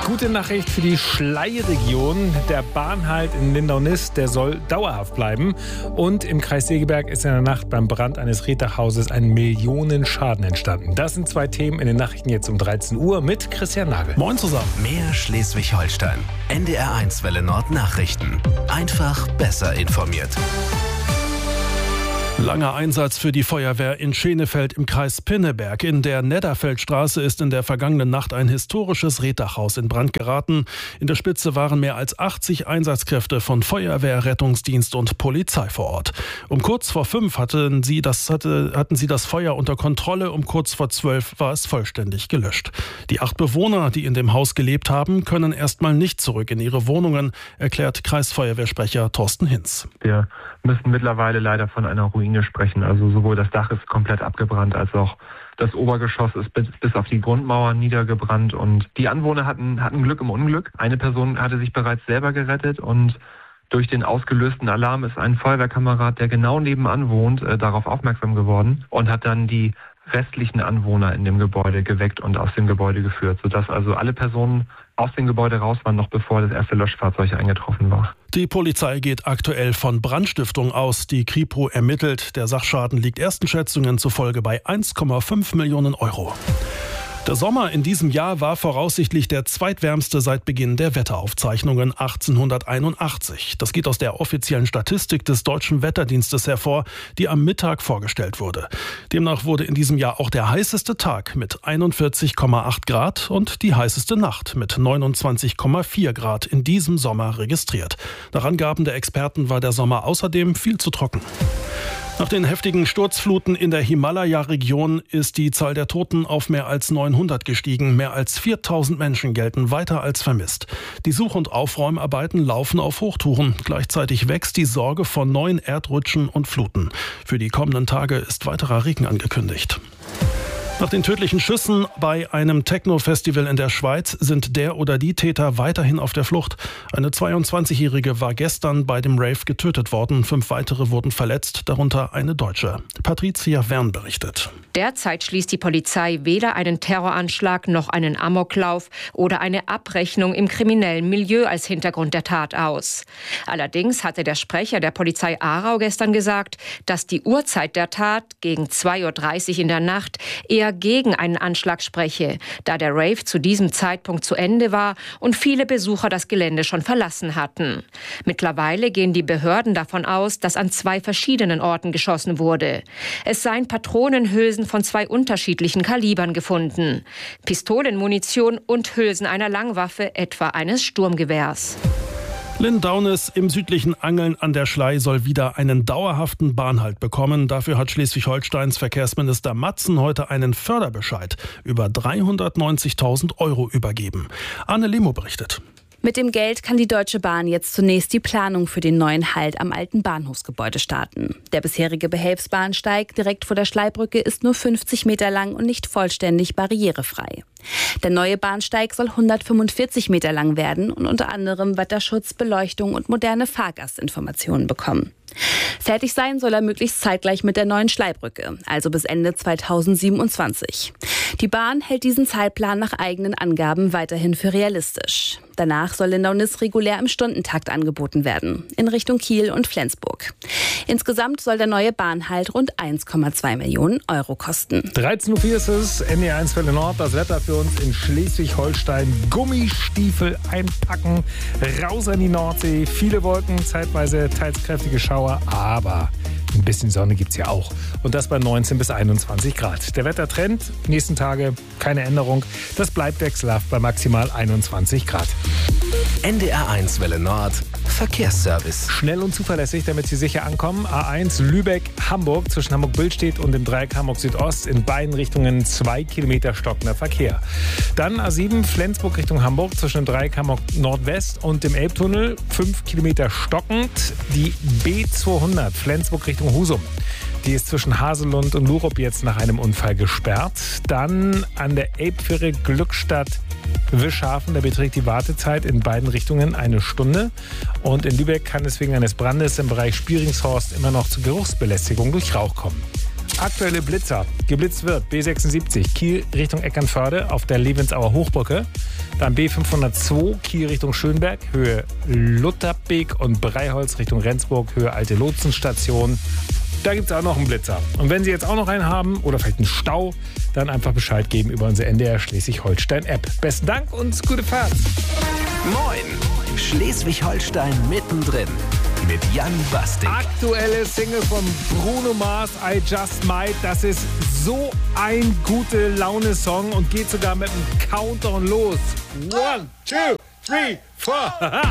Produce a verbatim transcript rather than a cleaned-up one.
Gute Nachricht für die Schlei-Region. Der Bahnhalt in Lindau-Nist, der soll dauerhaft bleiben. Und im Kreis Segeberg ist in der Nacht beim Brand eines Reetdachhauses ein Millionenschaden entstanden. Das sind zwei Themen in den Nachrichten jetzt um dreizehn Uhr mit Christian Nagel. Moin zusammen. Mehr Schleswig-Holstein. N D R eins Welle Nord Nachrichten. Einfach besser informiert. Langer Einsatz für die Feuerwehr in Schenefeld im Kreis Pinneberg. In der Nedderfeldstraße ist in der vergangenen Nacht ein historisches Reetdachhaus in Brand geraten. In der Spitze waren mehr als achtzig Einsatzkräfte von Feuerwehr, Rettungsdienst und Polizei vor Ort. Um kurz vor fünf hatten sie das, hatte, hatten sie das Feuer unter Kontrolle. Um kurz vor zwölf war es vollständig gelöscht. Die acht Bewohner, die in dem Haus gelebt haben, können erstmal nicht zurück in ihre Wohnungen, erklärt Kreisfeuerwehrsprecher Thorsten Hinz. Wir müssen mittlerweile leider von einer Ruine sprechen. Also sowohl das Dach ist komplett abgebrannt, als auch das Obergeschoss ist bis, bis auf die Grundmauer niedergebrannt. Und die Anwohner hatten, hatten Glück im Unglück. Eine Person hatte sich bereits selber gerettet und durch den ausgelösten Alarm ist ein Feuerwehrkamerad, der genau nebenan wohnt, äh, darauf aufmerksam geworden und hat dann die restlichen Anwohner in dem Gebäude geweckt und aus dem Gebäude geführt, sodass also alle Personen aus dem Gebäude raus waren, noch bevor das erste Löschfahrzeug eingetroffen war. Die Polizei geht aktuell von Brandstiftung aus. Die Kripo ermittelt. Der Sachschaden liegt ersten Schätzungen zufolge bei eins Komma fünf Millionen Euro. Der Sommer in diesem Jahr war voraussichtlich der zweitwärmste seit Beginn der Wetteraufzeichnungen achtzehnhunderteinundachtzig. Das geht aus der offiziellen Statistik des Deutschen Wetterdienstes hervor, die am Mittag vorgestellt wurde. Demnach wurde in diesem Jahr auch der heißeste Tag mit einundvierzig Komma acht Grad und die heißeste Nacht mit neunundzwanzig Komma vier Grad in diesem Sommer registriert. Nach Angaben der Experten war der Sommer außerdem viel zu trocken. Nach den heftigen Sturzfluten in der Himalaya-Region ist die Zahl der Toten auf mehr als neunhundert gestiegen. Mehr als viertausend Menschen gelten weiter als vermisst. Die Such- und Aufräumarbeiten laufen auf Hochtouren. Gleichzeitig wächst die Sorge vor neuen Erdrutschen und Fluten. Für die kommenden Tage ist weiterer Regen angekündigt. Nach den tödlichen Schüssen bei einem Techno-Festival in der Schweiz sind der oder die Täter weiterhin auf der Flucht. Eine zweiundzwanzigjährige war gestern bei dem Rave getötet worden. Fünf weitere wurden verletzt, darunter eine Deutsche. Patricia Wern berichtet. Derzeit schließt die Polizei weder einen Terroranschlag noch einen Amoklauf oder eine Abrechnung im kriminellen Milieu als Hintergrund der Tat aus. Allerdings hatte der Sprecher der Polizei Aarau gestern gesagt, dass die Uhrzeit der Tat gegen zwei Uhr dreißig in der Nacht eher gegen einen Anschlag spreche, da der Rave zu diesem Zeitpunkt zu Ende war und viele Besucher das Gelände schon verlassen hatten. Mittlerweile gehen die Behörden davon aus, dass an zwei verschiedenen Orten geschossen wurde. Es seien Patronenhülsen von zwei unterschiedlichen Kalibern gefunden. Pistolenmunition und Hülsen einer Langwaffe, etwa eines Sturmgewehrs. Lindau-Nist im südlichen Angeln an der Schlei soll wieder einen dauerhaften Bahnhalt bekommen. Dafür hat Schleswig-Holsteins Verkehrsminister Matzen heute einen Förderbescheid über dreihundertneunzigtausend Euro übergeben. Anne Lemo berichtet. Mit dem Geld kann die Deutsche Bahn jetzt zunächst die Planung für den neuen Halt am alten Bahnhofsgebäude starten. Der bisherige Behelfsbahnsteig direkt vor der Schleibrücke ist nur fünfzig Meter lang und nicht vollständig barrierefrei. Der neue Bahnsteig soll hundertfünfundvierzig Meter lang werden und unter anderem Wetterschutz, Beleuchtung und moderne Fahrgastinformationen bekommen. Fertig sein soll er möglichst zeitgleich mit der neuen Schleibrücke, also bis Ende zweitausendsiebenundzwanzig. Die Bahn hält diesen Zeitplan nach eigenen Angaben weiterhin für realistisch. Danach soll Lindau-Nist regulär im Stundentakt angeboten werden, in Richtung Kiel und Flensburg. Insgesamt soll der neue Bahnhalt rund eins Komma zwei Millionen Euro kosten. dreizehn Uhr vier ist es, N D R eins Welle Nord, das Wetter für uns in Schleswig-Holstein. Gummistiefel einpacken, raus an die Nordsee, viele Wolken, zeitweise teils kräftige Schauer, aber ein bisschen Sonne gibt's ja auch. Und das bei neunzehn bis einundzwanzig Grad. Der Wettertrend, nächsten Tage keine Änderung. Das bleibt wechselhaft bei maximal einundzwanzig Grad. N D R eins Welle Nord Verkehrsservice. Schnell und zuverlässig, damit Sie sicher ankommen. A eins Lübeck-Hamburg zwischen Hamburg-Billstedt und dem Dreieck Hamburg-Südost in beiden Richtungen zwei Kilometer stockender Verkehr. Dann A sieben Flensburg Richtung Hamburg zwischen dem Dreieck Hamburg-Nordwest und dem Elbtunnel fünf Kilometer stockend. Die B zweihundert Flensburg Richtung Husum. Die ist zwischen Haselund und Lurup jetzt nach einem Unfall gesperrt. Dann an der Elbfähre Glückstadt Wischhafen, da beträgt die Wartezeit in beiden Richtungen eine Stunde. Und in Lübeck kann es wegen eines Brandes im Bereich Spieringshorst immer noch zu Geruchsbelästigung durch Rauch kommen. Aktuelle Blitzer. Geblitzt wird B sechsundsiebzig, Kiel Richtung Eckernförde auf der Levensauer Hochbrücke. Dann B fünfhundertzwei, Kiel Richtung Schönberg, Höhe Lutherbeek und Breiholz Richtung Rendsburg, Höhe Alte Lotsenstation. Da gibt es auch noch einen Blitzer. Und wenn Sie jetzt auch noch einen haben oder vielleicht einen Stau, dann einfach Bescheid geben über unsere N D R Schleswig-Holstein-App. Besten Dank und gute Fahrt. Moin! Schleswig-Holstein mittendrin mit Jan Bastik. Aktuelle Single von Bruno Mars, I Just Might. Das ist so ein gute Laune-Song und geht sogar mit einem Countdown los. One, two, three, four.